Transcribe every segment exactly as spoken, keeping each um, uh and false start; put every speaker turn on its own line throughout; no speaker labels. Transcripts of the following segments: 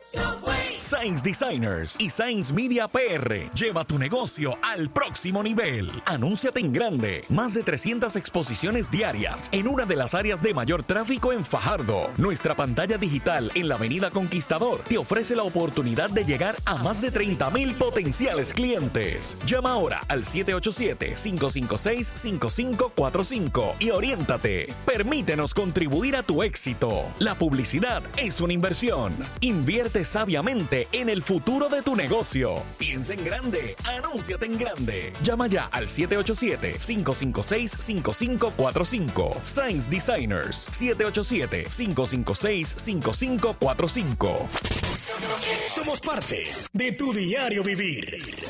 Sainz Designers y Sainz Media P R. Lleva tu negocio al próximo nivel. Anúnciate en grande. Más de trescientas exposiciones diarias en una de las áreas de mayor tráfico en Fajardo. Nuestra pantalla digital en la Avenida Conquistador te ofrece la oportunidad de llegar a más de treinta mil potenciales clientes. Llama ahora al siete ocho siete, cinco cinco seis, cinco cinco cuatro cinco y oriéntate. Permítenos contribuir a tu éxito. La publicidad es una inversión. Invierte sabiamente en el futuro de tu negocio. Piensa en grande. Anúnciate en grande. Llama ya al siete ocho siete, cinco cinco seis, cinco cinco cuatro cinco. Sainz Designers. siete ocho siete, cinco cinco seis, cinco cinco cuatro cinco.
Somos parte de tu diario vivir.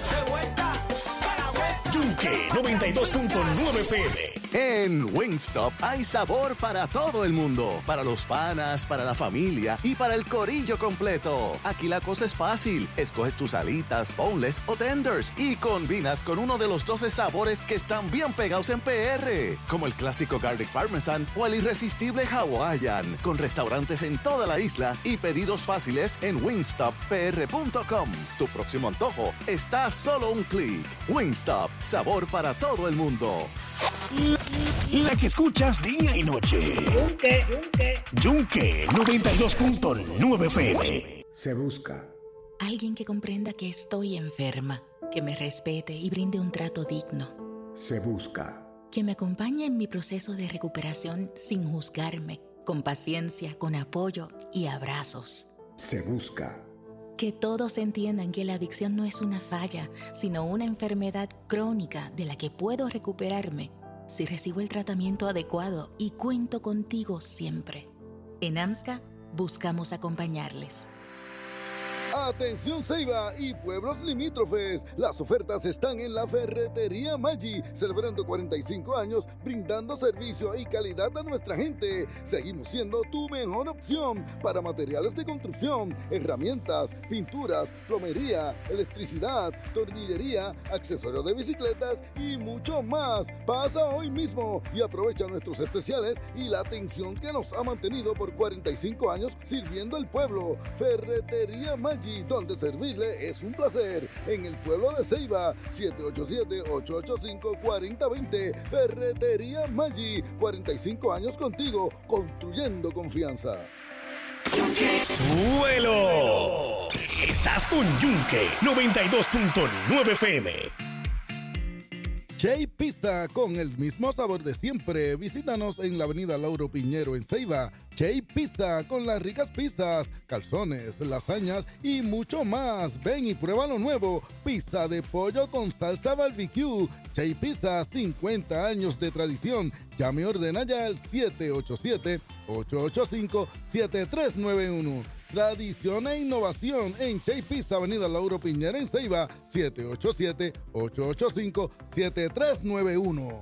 Yunque noventa y dos punto nueve F M.
En Wingstop hay sabor para todo el mundo. Para los panas, para la familia y para el corillo completo. Aquí la cosa es fácil. Escoges tus alitas, boneless o tenders y combinas con uno de los doce sabores que están bien pegados en P R. Como el clásico Garlic Parmesan o el irresistible Hawaiian. Con restaurantes en toda la isla y pedidos fáciles en wingstop p r punto com. Tu próximo antojo está a solo un clic. Wingstop. Sabor para todo el mundo.
La que escuchas día y noche.
Yunque, Yunque.
Yunque noventa y dos punto nueve F M.
Se busca
alguien que comprenda que estoy enferma, que me respete y brinde un trato digno.
Se busca
que me acompañe en mi proceso de recuperación sin juzgarme, con paciencia, con apoyo y abrazos.
Se busca
que todos entiendan que la adicción no es una falla, sino una enfermedad crónica de la que puedo recuperarme si recibo el tratamiento adecuado y cuento contigo siempre. En AMSCA buscamos acompañarles.
Atención Ceiba y pueblos limítrofes, las ofertas están en la Ferretería Maggi, celebrando cuarenta y cinco años, brindando servicio y calidad a nuestra gente. Seguimos siendo tu mejor opción para materiales de construcción, herramientas, pinturas, plomería, electricidad, tornillería, accesorios de bicicletas y mucho más. Pasa hoy mismo y aprovecha nuestros especiales y la atención que nos ha mantenido por cuarenta y cinco años sirviendo al pueblo. Ferretería Maggi, donde servirle es un placer. En el pueblo de Ceiba, siete ocho siete, ocho ocho cinco, cuatro cero dos cero. Ferretería Maggi, cuarenta y cinco años contigo, construyendo confianza.
¡Suelo! Estás con Yunque noventa y dos punto nueve F M.
Che Pizza, con el mismo sabor de siempre. Visítanos en la avenida Lauro Piñero en Ceiba. Che Pizza, con las ricas pizzas, calzones, lasañas y mucho más. Ven y prueba lo nuevo. Pizza de pollo con salsa barbecue. Che Pizza, cincuenta años de tradición. Llame y ordena ya al siete ocho siete, ocho ocho cinco, siete tres nueve uno. Tradición e innovación en Che Pizza, avenida Lauro Piñero en Ceiba, siete ocho siete, ocho ocho cinco, siete tres nueve uno.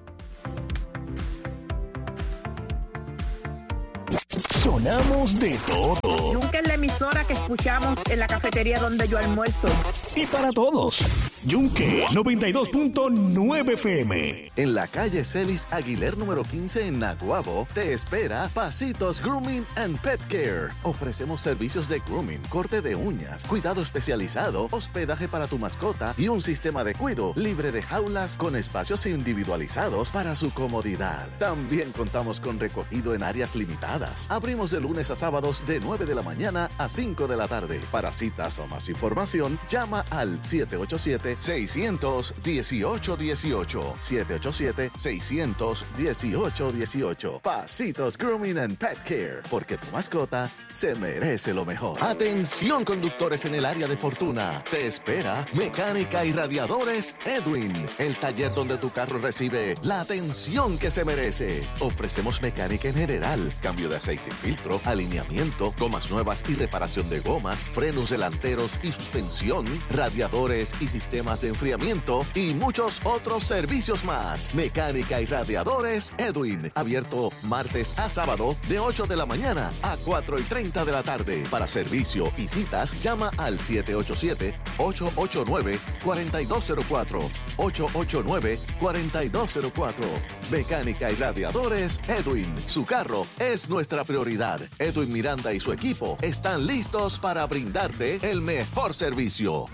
Sonamos de todo.
Yunque es la emisora que escuchamos en la cafetería donde yo almuerzo.
Y para todos, Yunque noventa y dos punto nueve F M.
En la calle Celis Aguiler número quince en Naguabo, te espera Pasitos Grooming and Pet Care. Ofrecemos servicios de grooming, corte de uñas, cuidado especializado, hospedaje para tu mascota y un sistema de cuido libre de jaulas con espacios individualizados para su comodidad. También contamos con recogido en áreas limitadas. Abrimos de lunes a sábados de nueve de la mañana a cinco de la tarde. Para citas o más información, llama al siete ocho siete, seis cero cero, uno ocho uno ocho. siete ocho siete, seis cero cero, uno ocho uno ocho. Pasitos Grooming and Pet Care, porque tu mascota se merece lo mejor. Atención conductores en el área de Fortuna. Te espera Mecánica y Radiadores Edwin, el taller donde tu carro recibe la atención que se merece. Ofrecemos mecánica en general, cambio de aceite y filtro, alineamiento, gomas nuevas y reparación de gomas, frenos delanteros y suspensión, radiadores y sistemas sistemas de enfriamiento y muchos otros servicios más. Mecánica y radiadores Edwin, abierto martes a sábado de ocho de la mañana a cuatro y treinta de la tarde. Para servicio y citas, llama al siete ocho siete, ocho ocho nueve, cuatro dos cero cuatro, ocho ocho nueve, cuatro dos cero cuatro. Mecánica y radiadores Edwin, su carro es nuestra prioridad. Edwin Miranda y su equipo están listos para brindarte el mejor servicio.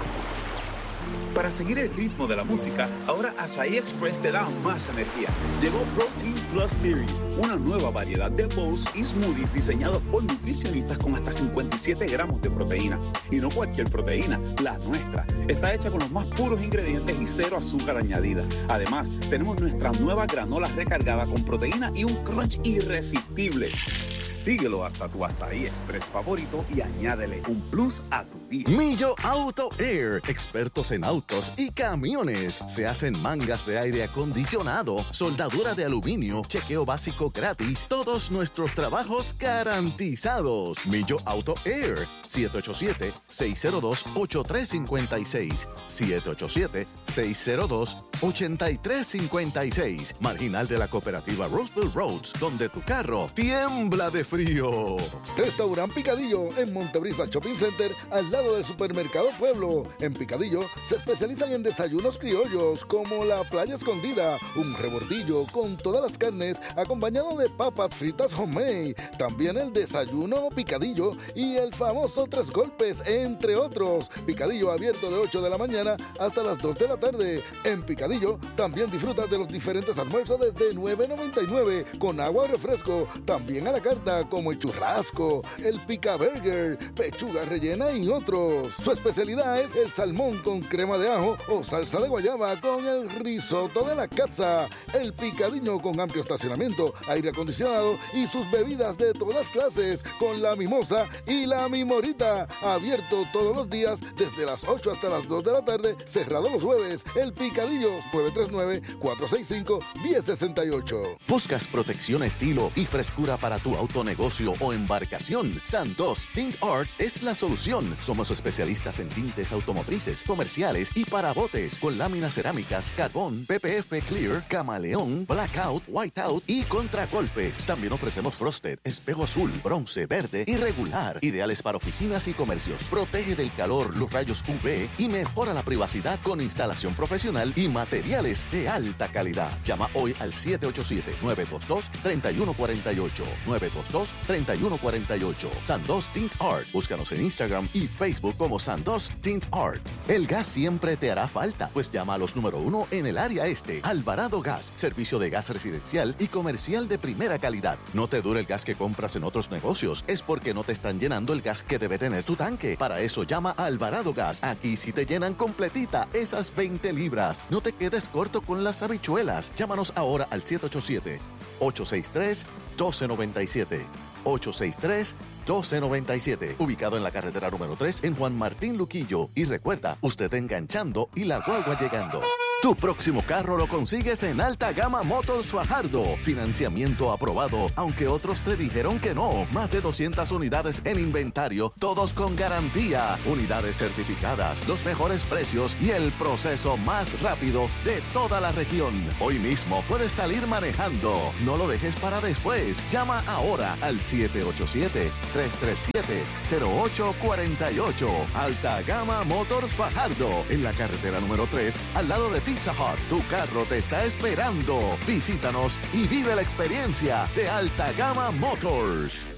Para seguir el ritmo de la música, ahora Asahi Express te da más energía. Llegó Protein Plus Series, una nueva variedad de bowls y smoothies diseñados por nutricionistas con hasta cincuenta y siete gramos de proteína. Y no cualquier proteína, la nuestra. Está hecha con los más puros ingredientes y cero azúcar añadida. Además, tenemos nuestra nueva granola recargada con proteína y un crunch irresistible. Síguelo hasta tu Asahi Express favorito y añádele un plus a tu día.
Millo Auto Air, expertos en autos y camiones. Se hacen mangas de aire acondicionado, soldadura de aluminio, chequeo básico gratis, todos nuestros trabajos garantizados. Millo Auto Air, siete ocho siete, seis cero dos, ocho tres cinco seis, siete ocho siete, seis cero dos, ocho tres cinco seis. Marginal de la cooperativa Roseville Roads, donde tu carro tiembla de frío.
Restaurant Picadillo en Montebrisa Shopping Center, al lado del Supermercado Pueblo. En Picadillo se especializan en desayunos criollos como la playa escondida, un rebordillo con todas las carnes acompañado de papas fritas homemade. También el desayuno Picadillo y el famoso tres golpes, entre otros. Picadillo abierto de ocho de la mañana hasta las dos de la tarde. En Picadillo también disfrutas de los diferentes almuerzos desde nueve noventa y nueve con agua o refresco. También a la carta como el churrasco, el pica burger, pechuga rellena y otros. Su especialidad es el salmón con crema de ajo o salsa de guayaba con el risotto de la casa. El Picadillo con amplio estacionamiento, aire acondicionado y sus bebidas de todas clases con la mimosa y la mimorita. Abierto todos los días desde las ocho hasta las dos de la tarde, cerrado los jueves. El Picadillo, nueve tres nueve, cuatro seis cinco, uno cero seis ocho.
¿Buscas protección, estilo y frescura para tu auto, negocio o embarcación? Santos Tint Art es la solución. Somos especialistas en tintes automotrices, comerciales y para botes, con láminas cerámicas, carbón, P P F Clear, camaleón, blackout, whiteout y contragolpes. También ofrecemos frosted, espejo azul, bronce, verde y regular, ideales para oficinas y comercios. Protege del calor, los rayos U V y mejora la privacidad con instalación profesional y materiales de alta calidad. Llama hoy al siete ocho siete, nueve dos dos, tres uno cuatro ocho, nueve dos dos, tres uno cuatro ocho. Sandos Tint Art. Búscanos en Instagram y Facebook como Sandos Tint Art. El gas siempre te hará falta, pues llama a los número uno en el área este. Alvarado Gas, servicio de gas residencial y comercial de primera calidad. No te dure el gas que compras en otros negocios, es porque no te están llenando el gas que debe tener tu tanque. Para eso llama a Alvarado Gas. Aquí sí te llenan completita esas veinte libras. No te quedes corto con las habichuelas. Llámanos ahora al siete ocho siete, ocho seis tres, uno dos nueve siete. ocho seis tres, uno dos nueve siete. Ubicado en la carretera número tres en Juan Martín Luquillo. Y recuerda, usted enganchando y la guagua llegando. Tu próximo carro lo consigues en Alta Gama Motors Fajardo. Financiamiento aprobado, aunque otros te dijeron que no. Más de doscientas unidades en inventario, todos con garantía. Unidades certificadas, los mejores precios y el proceso más rápido de toda la región. Hoy mismo puedes salir manejando. No lo dejes para después. Llama ahora al siete ocho siete, tres tres siete, cero ocho cuatro ocho. Alta Gama Motors Fajardo. En la carretera número tres, al lado de Pizza Hut. Tu carro te está esperando. Visítanos y vive la experiencia de Alta Gama Motors.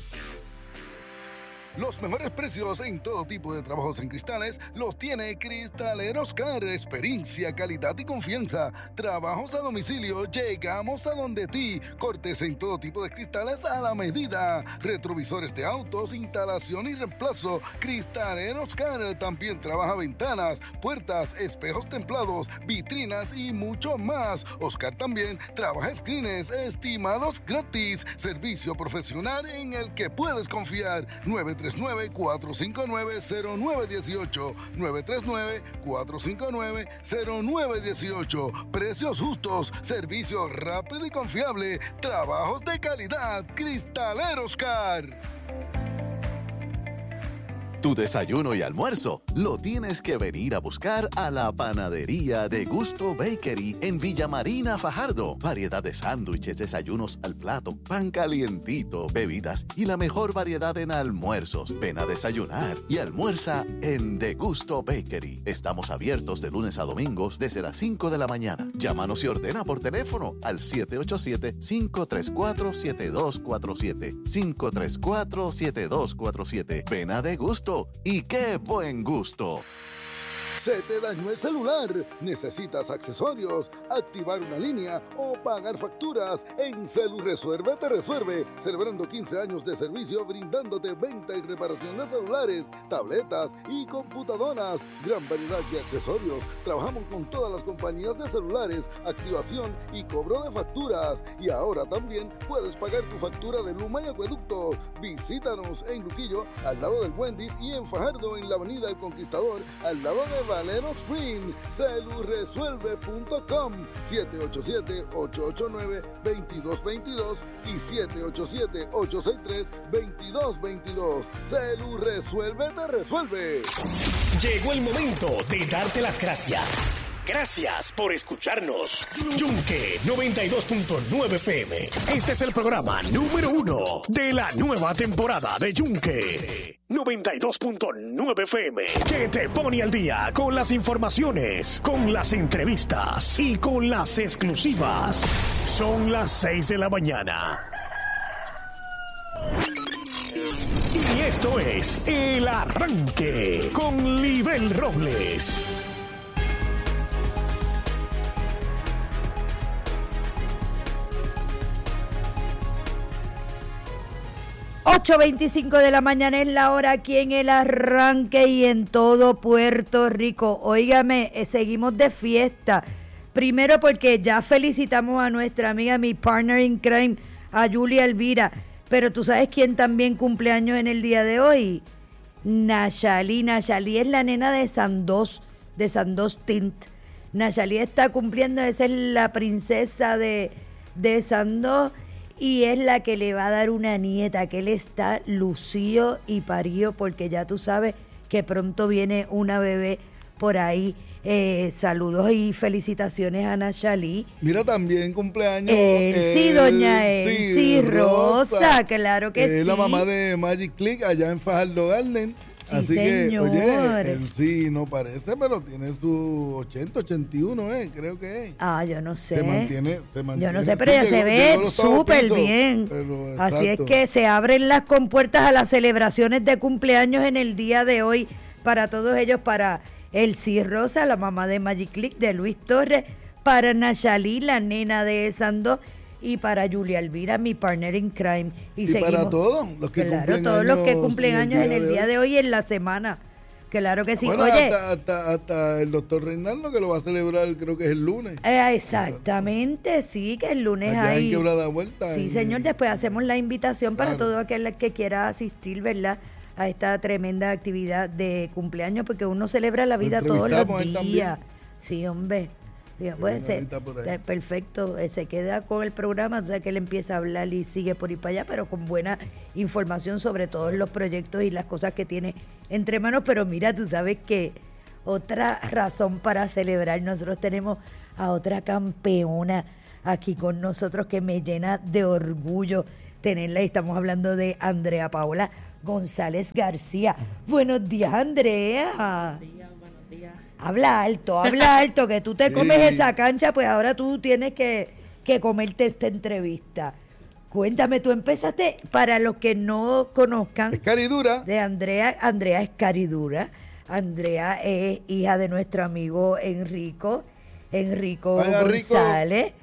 Los mejores precios en todo tipo de trabajos en cristales los tiene Cristaleros Car. Experiencia, calidad y confianza. Trabajos a domicilio, llegamos a donde ti. Cortes en todo tipo de cristales a la medida. Retrovisores de autos, instalación y reemplazo. Cristaleros Car también trabaja ventanas, puertas, espejos templados, vitrinas y mucho más. Oscar también trabaja screens, estimados gratis. Servicio profesional en el que puedes confiar. nueve tres nueve, cuatro cinco nueve, cero nueve uno ocho, nueve tres nueve, cuatro cinco nueve, cero nueve uno ocho. Precios justos, servicio rápido y confiable, trabajos de calidad. Cristaleros Car.
Tu desayuno y almuerzo lo tienes que venir a buscar a la panadería de Gusto Bakery en Villa Marina, Fajardo. Variedad de sándwiches, desayunos al plato, pan calientito, bebidas y la mejor variedad en almuerzos. Ven a desayunar y almuerza en De Gusto Bakery. Estamos abiertos de lunes a domingos desde las cinco de la mañana. Llámanos y ordena por teléfono al siete ocho siete, cinco tres cuatro, siete dos cuatro siete. cinco tres cuatro, siete dos cuatro siete. Ven a De Gusto. ¡Y qué buen gusto!
¿Se te dañó el celular? ¿Necesitas accesorios, activar una línea o pagar facturas? En Celu Resuelve te resuelve, celebrando quince años de servicio brindándote venta y reparación de celulares, tabletas y computadoras. Gran variedad de accesorios. Trabajamos con todas las compañías de celulares, activación y cobro de facturas. Y ahora también puedes pagar tu factura de Luma y Acueducto. Visítanos en Luquillo, al lado del Wendy's, y en Fajardo, en la Avenida El Conquistador, al lado de Valero Spring. Celu Resuelve punto com, siete ocho siete, ocho ocho nueve, dos dos dos dos y siete ocho siete, ocho seis tres, dos dos dos dos. Celu Resuelve te resuelve.
Llegó el momento de darte las gracias. Gracias por escucharnos. Yunque noventa y dos punto nueve F M. Este es el programa número uno de la nueva temporada de Yunque noventa y dos punto nueve F M, que te pone al día con las informaciones, con las entrevistas y con las exclusivas. Son las seis de la mañana. Y esto es El Arranque con Libel Robles.
ocho veinticinco de la mañana es la hora aquí en El Arranque y en todo Puerto Rico. Óigame, eh, seguimos de fiesta. Primero porque ya felicitamos a nuestra amiga, mi partner in crime, a Julia Elvira. Pero tú sabes quién también cumple años en el día de hoy. Nachalí. Nachalí es la nena de Sandoz, de Sandoz Tint. Nachalí está cumpliendo, esa es la princesa de, de Sandoz. Y es la que le va a dar una nieta, que él está lucido y parido, porque ya tú sabes que pronto viene una bebé por ahí. Eh, saludos y felicitaciones a Nachalí.
Mira, también cumpleaños.
Elsie, doña Elsie Rosa, Rosa, claro que
es
sí.
la mamá de Magic Click allá en Fajardo Garden.
Sí,
así
señor.
que, oye, él sí no parece, pero tiene su ochenta, ochenta y uno, eh, creo que es.
Ah, yo no sé.
Se mantiene, se mantiene.
Yo no sé, pero ella se ve súper bien.
Pero,
así es que se abren las compuertas a las celebraciones de cumpleaños en el día de hoy para todos ellos, para Elsie Rosa, la mamá de Magic Click, de Luis Torres, para Nachalí, la nena de Sandoz, y para Julia Elvira, mi partner in crime. Y,
y
seguimos,
para todos los que
claro,
cumplen
todos
años
los que cumplen años en el
de
día de hoy y en la semana. Claro que sí.
Bueno,
Oye,
hasta, hasta, hasta el doctor Reinaldo, que lo va a celebrar, creo que es el lunes.
Eh, exactamente, sí, que el lunes
allá
hay.
en Quebrada Vuelta.
Sí,
en,
señor, después hacemos la invitación para
claro.
todo aquel que quiera asistir, ¿verdad?, a esta tremenda actividad de cumpleaños, porque uno celebra la vida todos los días. Sí, hombre. Sí, pues, se, perfecto, eh, se queda con el programa, o sea que él empieza a hablar y sigue por ir para allá, pero con buena información sobre todos los proyectos y las cosas que tiene entre manos. Pero mira, tú sabes que otra razón para celebrar, nosotros tenemos a otra campeona aquí con nosotros que me llena de orgullo tenerla, y estamos hablando de Andrea Paola González García. Buenos días, Andrea.
Buenos días, buenos días.
Habla alto, habla alto, que tú te comes sí. esa cancha, pues ahora tú tienes que, que comerte esta entrevista. Cuéntame, tú empezaste, para los que no conozcan,
es caridura.
De Andrea, Andrea es caridura. Andrea es hija de nuestro amigo Enrico, Enrico Vaya González, Rico.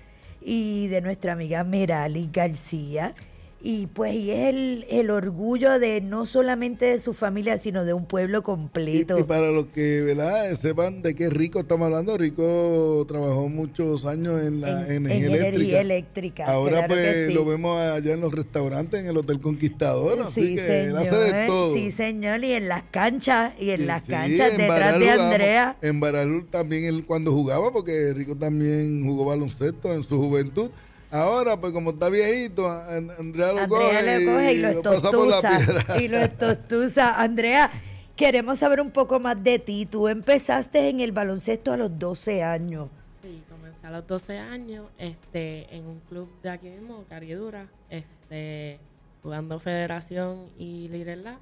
Y de nuestra amiga Merali García. Y pues y es el, el orgullo de no solamente de su familia, sino de un pueblo completo.
Y, y para los que, ¿verdad?, sepan de qué Rico estamos hablando, Rico trabajó muchos años en la en, energía, en eléctrica. energía
eléctrica.
Ahora
claro
pues
sí.
lo vemos allá en los restaurantes, en el Hotel Conquistador, así
sí,
que
señor,
él hace de todo.
Sí, señor, y en las canchas, y en sí, las canchas
sí,
detrás
Baral
de
jugamos,
Andrea.
En Baral también él cuando jugaba, porque Rico también jugó baloncesto en su juventud. Ahora, pues como está viejito, Andrea lo
Andrea
coge,
lo coge y, y lo estostuza. Y lo estostuza. Andrea, Queremos saber un poco más de ti. Tú empezaste en el baloncesto a los doce años.
Sí, comencé a los doce años este, en un club de aquí mismo, Cariedura, este, jugando Federación y Little Lab.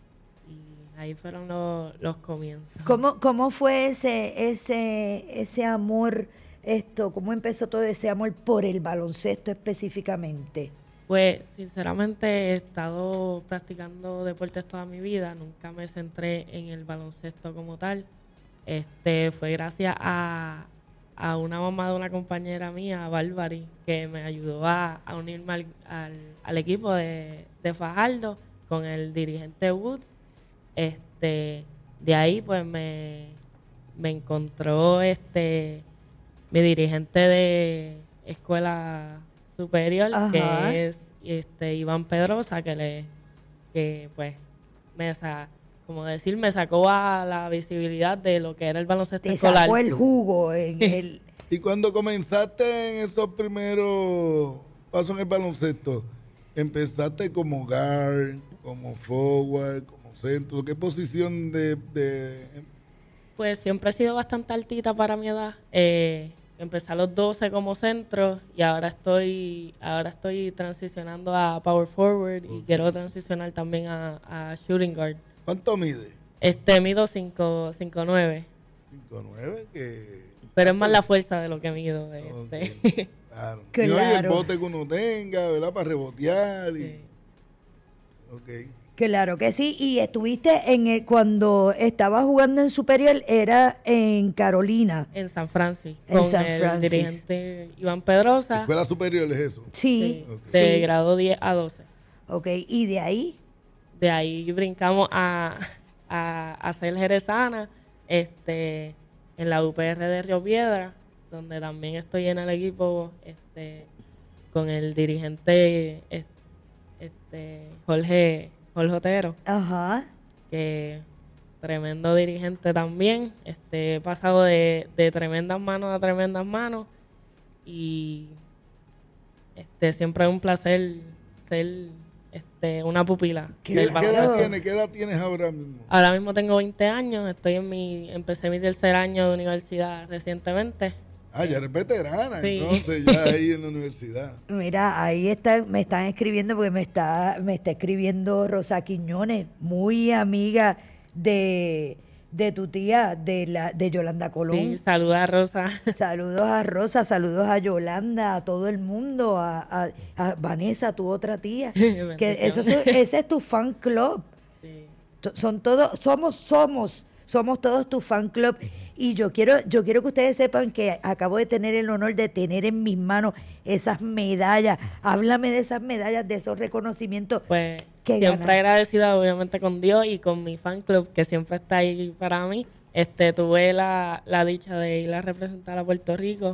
Y ahí fueron los, los comienzos.
¿Cómo, cómo fue ese, ese, ese amor, esto, cómo empezó todo ese amor por el baloncesto específicamente?
Pues, sinceramente, he estado practicando deportes toda mi vida. Nunca me centré en el baloncesto como tal. Este, fue gracias a, a una mamá de una compañera mía, Bárbara, que me ayudó a, a unirme al, al, al equipo de, de Fajardo con el dirigente Woods. Este, de ahí, pues, me, me encontró este mi dirigente de escuela superior, Ajá. que es este Iván Pedrosa, que le que pues me sa, como decir me sacó a la visibilidad de lo que era el baloncesto
Te
escolar.
Sacó el jugo en el
Y cuando comenzaste en esos primeros pasos en el baloncesto, empezaste como guard, como forward, como centro, ¿qué posición de, de...
Pues siempre he sido bastante altita para mi edad. Eh, Empecé a los doce como centro y ahora estoy ahora estoy transicionando a power forward y quiero transicionar también a, a shooting guard.
¿Cuánto mide?
Este, mido cinco nueve.
cinco nueve, que...
Pero es más la fuerza de lo que mido. Este.
Okay. Claro.
Claro.
Y oye, el bote que uno tenga, ¿verdad? Para rebotear. Y...
Sí.
Ok.
Claro que sí, y estuviste en el, cuando estabas jugando en superior, era en Carolina.
En San Francisco,
en
con
San
el
Francis.
dirigente Iván Pedrosa.
¿Escuela superior es eso?
Sí.
Sí,
okay.
de
sí.
grado diez a doce.
Ok, ¿y de ahí?
De ahí brincamos a, a, a ser jerezana, este, en la U P R de Río Piedra, donde también estoy en el equipo este, con el dirigente este, Jorge... Jorge Otero,
Ajá.
que tremendo dirigente también. Este, he pasado de, de tremendas manos a tremendas manos y este siempre es un placer ser este una pupila.
¿Qué, ¿qué edad tienes? ¿Qué edad tienes ahora mismo?
Ahora mismo tengo veinte años, estoy en mi empecé mi tercer año de universidad recientemente.
Ah, ya eres veterana,
sí.
Entonces, ya ahí en la universidad.
Mira, ahí está, me están escribiendo, porque me está, me está escribiendo Rosa Quiñones, muy amiga de, de tu tía, de la, de Yolanda Colón.
Sí, saluda a Rosa.
Saludos a Rosa, saludos a Yolanda, a todo el mundo, a, a, a Vanessa, tu otra tía. que ese, es tu, ese es tu fan club.
Sí.
Son todos, somos, somos. Somos todos tu fan club y yo quiero yo quiero que ustedes sepan que acabo de tener el honor de tener en mis manos esas medallas. Háblame de esas medallas, de esos reconocimientos.
Pues
que
siempre
ganan.
agradecida obviamente con Dios y con mi fan club que siempre está ahí para mí. Este, tuve la, la dicha de ir a representar a Puerto Rico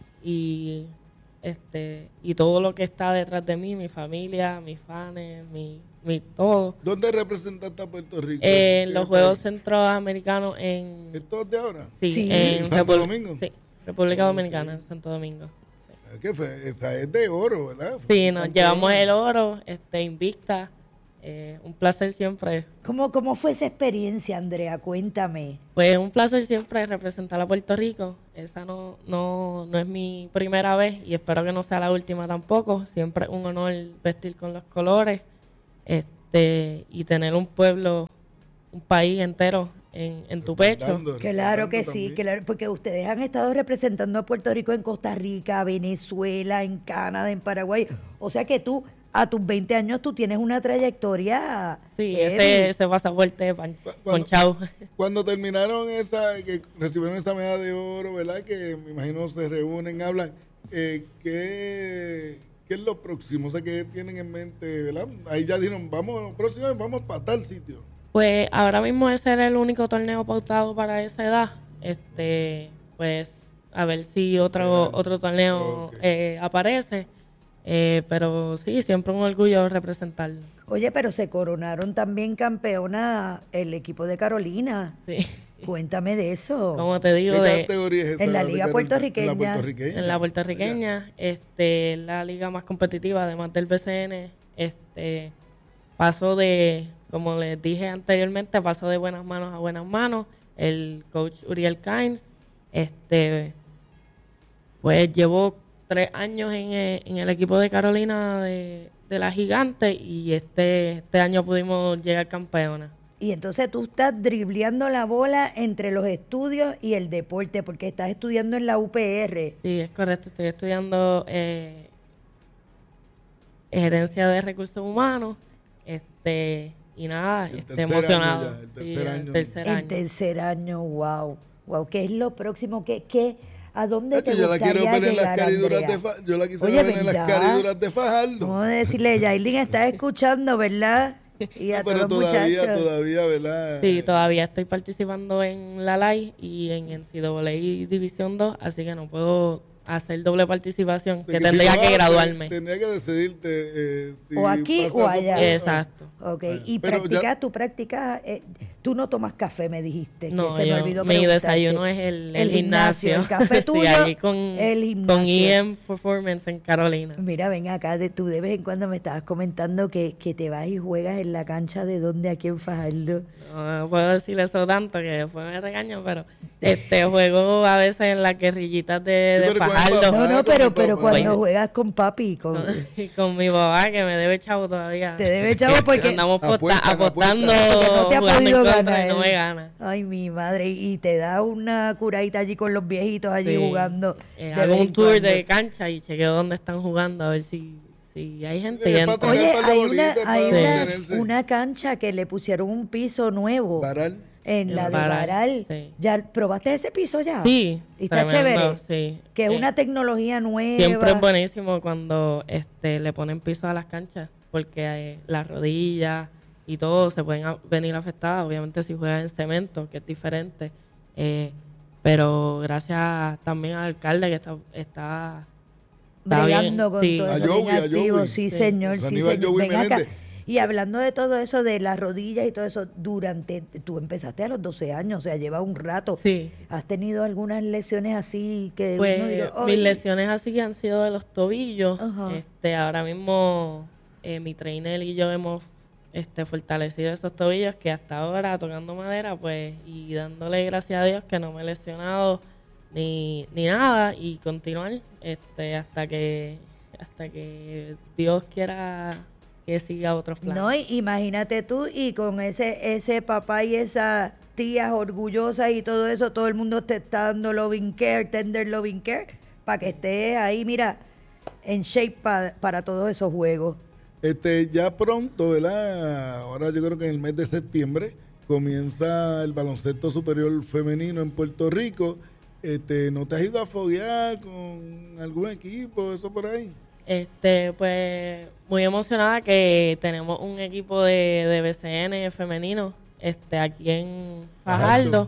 y este y todo lo que está detrás de mí, mi familia, mis fans, mi Mi, todo.
¿Dónde representaste a Puerto Rico?
Eh, en los Juegos Centroamericanos en...
¿Estos de ahora?
Sí,
sí.
en,
¿En Santo
Repu-
Domingo?
Sí, República
Oh,
Dominicana,
okay.
en Santo Domingo.
Sí. ¿Qué fue? Esa es de oro, ¿verdad?
Sí, nos
Tanto
llevamos
oro.
el oro, este, invicta. Eh, un placer siempre.
¿Cómo, ¿Cómo fue esa experiencia, Andrea? Cuéntame.
Pues un placer siempre representar a Puerto Rico. Esa no, no, no es mi primera vez y espero que no sea la última tampoco. Siempre es un honor vestir con los colores. Este, De, y tener un pueblo, un país entero en, en tu pecho.
Claro que sí, claro, porque ustedes han estado representando a Puerto Rico en Costa Rica, Venezuela, en Canadá, en Paraguay. O sea que tú, a tus veinte años, tú tienes una trayectoria.
Sí,
heavy.
ese, ese pasaporte pan, ponchado.
Cuando terminaron esa, que recibieron esa medalla de oro, ¿verdad? Que me imagino se reúnen, hablan. Eh, ¿qué, ¿Qué es lo próximo? O sea, ¿qué tienen en mente, verdad? Ahí ya dijeron, vamos, próximo vamos para tal sitio.
Pues ahora mismo ese era el único torneo pautado para esa edad. Este, pues a ver si otro Era. otro torneo okay. eh, aparece. Eh, pero sí, siempre un orgullo representarlo.
Oye, pero se coronaron también campeona el equipo de Carolina.
Sí.
Cuéntame de eso.
Como te digo,
¿Qué
de,
categoría es esa?
En la liga puertorriqueña.
En la puertorriqueña.
En la puertorriqueña, este, la liga más competitiva, además del B C N. Este, paso de como les dije anteriormente, pasó de buenas manos a buenas manos. El coach Uriel Kynes, este, pues llevó tres años en el, en el equipo de Carolina de, de la Gigante y este, este año pudimos llegar campeona.
Y entonces tú estás dribleando la bola entre los estudios y el deporte, porque estás estudiando en la U P R.
Sí, es correcto. Estoy estudiando eh, gerencia de recursos humanos, este y nada, estoy emocionado.
Ya, el tercer
sí,
año.
El tercer año.
El tercer año, wow. Wow, ¿qué es lo próximo? ¿Qué, qué, ¿A dónde
Hacho,
te
yo la
gustaría
quiero ver en las
llegar,
cariduras
Andrea?
de Fa- Yo la quisiera
Oye,
ver en
ven
las
ya.
cariduras de Fajardo.
Vamos a decirle, Yailin, estás escuchando, ¿verdad? Y a
No,
todos
pero
los
todavía,
muchachos.
todavía, ¿verdad?
Sí, todavía estoy participando en la L A I y en N C A A División dos, así que no puedo hacer doble participación, que,
De
tendría
si lo
que
haces,
graduarme.
Tendría que decidirte eh, si
O aquí
pasas
o allá.
Exacto.
Ok,
Bueno,
y
pero
practicas,
ya-
tú practicas, eh, tú no tomas café, me dijiste. que
No,
se me
yo-
olvidó
mi
preguntarte.
desayuno es el, el gimnasio.
El café
Sí,
tuyo,
ahí con,
el
con
gimnasio.
E M Performance en Carolina.
Mira, ven acá, de, tú de vez en cuando me estabas comentando que, que te vas y juegas en la cancha de donde aquí en Fajardo.
No, no puedo decir eso tanto que después me regaño, pero este juego a veces en las guerrillitas de, de
pero con el
Fajardo.
papá,
No, no,
con
pero,
el
pero
papá.
cuando juegas con papi, con,
Con, con mi papá que me debe chavo todavía.
te debe chavo porque
Andamos posta-
Apuestan,
apostando,
apuestan.
porque no te ha
jugando en
podido
contra
ganar.
y no me gana.
Ay, mi madre, y te da una curadita allí con los viejitos allí
Sí.
jugando.
Eh,
de
hago
vez
un
en
tour
cuando.
de cancha y chequeo dónde están jugando a ver si, si hay gente.
Sí,
y
es para
entro.
tirar
Oye,
par de
hay una,
bolitas para
hay una,
mantenerse.
una cancha que le pusieron un piso nuevo
Baral.
en
En
la de
Baral,
Baral.
sí.
¿Ya probaste ese piso ya?
Sí,
¿Y está
tremendo,
chévere?
sí.
Que es
Eh,
una tecnología nueva.
Siempre es buenísimo cuando este le ponen piso a las canchas, porque eh, las rodillas y todo se pueden a- venir afectadas. Obviamente si juegas en cemento, que es diferente. Eh, pero gracias también al alcalde que está... está está bien,
Bregando con
sí.
todo
A
eso
Joey,
bien
a
activo.
Joey.
Sí,
Sí.
señor, sí,
Aníbal
señor.
Joey
Ven acá.
Meléndez.
Y hablando de todo eso, de las rodillas y todo eso, durante, tú empezaste a los doce años, o sea, lleva un rato.
Sí.
¿Has tenido algunas lesiones así que
Pues
uno diga,
mis
"Ay"?
lesiones así han sido de los tobillos.
Ajá.
Este, ahora mismo eh, mi trainer y yo hemos este, fortalecido esos tobillos que hasta ahora, tocando madera, pues, y dándole gracias a Dios que no me he lesionado ni, ni nada, y continuar este, hasta que hasta que Dios quiera que siga otros planes.
No, y imagínate tú, y con ese ese papá y esas tías orgullosas y todo eso, todo el mundo te está dando loving care, tender loving care, para que estés ahí, mira, en shape pa- para todos esos juegos.
Este, ya pronto, ¿verdad? Ahora yo creo que en el mes de septiembre comienza el baloncesto superior femenino en Puerto Rico. Este, ¿no te has ido a foguear con algún equipo, eso por ahí?
Este, pues, muy emocionada que tenemos un equipo de, de B C N femenino este, aquí en Fajardo.
Fajardo.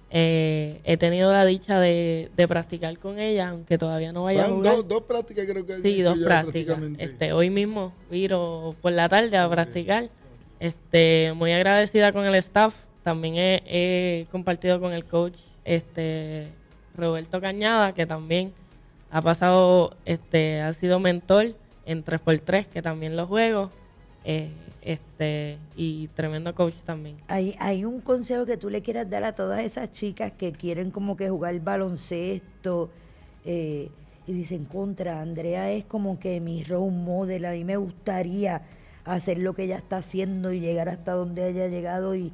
Eh, he tenido la dicha de, de practicar con ella, aunque todavía no vaya a
Van
jugar.
dos, dos prácticas creo que han
Sí,
hecho
dos
ya
prácticas.
prácticamente.
Este, hoy mismo viro por la tarde a practicar. Este, muy agradecida con el staff. También he, he compartido con el coach este Roberto Cañada, que también ha pasado, este, ha sido mentor en tres por tres, que también lo juego. Eh, este, y tremendo coach también.
Hay, hay un consejo que tú le quieras dar a todas esas chicas que quieren como que jugar baloncesto eh, y dicen, contra, Andrea es como que mi role model, a mí me gustaría hacer lo que ella está haciendo y llegar hasta donde haya llegado y,